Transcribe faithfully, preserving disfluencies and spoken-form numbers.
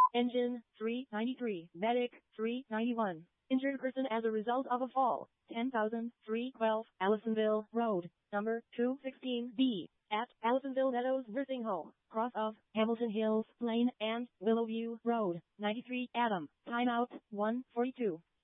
Engine, three ninety-three. Medic, three ninety-one. Injured person as a result of a fall, ten thousand three hundred twelve, Allisonville Road, number two sixteen B, at Allisonville Meadows Nursing Home, cross of Hamilton Hills Lane and Willowview Road, ninety-three Adam. Timeout, one forty-two.